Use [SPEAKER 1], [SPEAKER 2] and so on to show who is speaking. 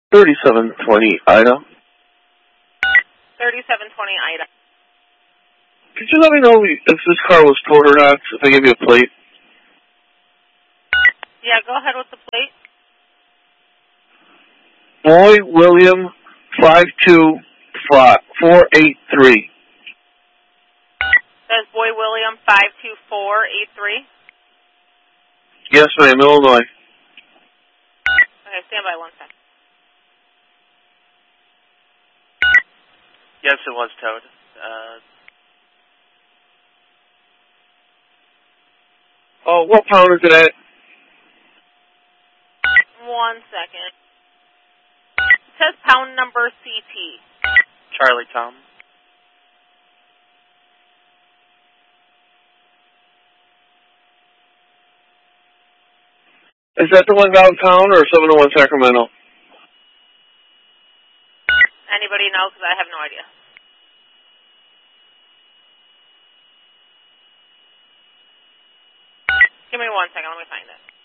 [SPEAKER 1] 3720 Ida.
[SPEAKER 2] 3720 Ida.
[SPEAKER 1] Could you let me know if this car was towed or not, if I give you a plate?
[SPEAKER 2] Yeah, go ahead with the plate.
[SPEAKER 1] Boy William 52483.
[SPEAKER 2] Says Boy William 52483.
[SPEAKER 1] Yes, ma'am, Illinois.
[SPEAKER 2] Okay, stand by 1 second.
[SPEAKER 3] Yes, it was towed.
[SPEAKER 1] What pound is it at?
[SPEAKER 2] 1 second. It says pound number CT.
[SPEAKER 3] Charlie Tom.
[SPEAKER 1] Is that the one downtown or 701 Sacramento?
[SPEAKER 2] Anybody know? Because I have no idea. Give me 1 second. Let me find it.